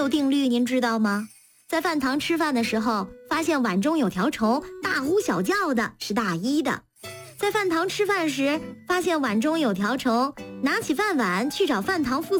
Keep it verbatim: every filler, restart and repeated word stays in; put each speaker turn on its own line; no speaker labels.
定律您知道吗？在饭堂吃饭的时候，发现碗中有条虫，大呼小叫的是大一的；在饭堂吃饭时，发现碗中有条虫，拿起饭碗去找饭堂负责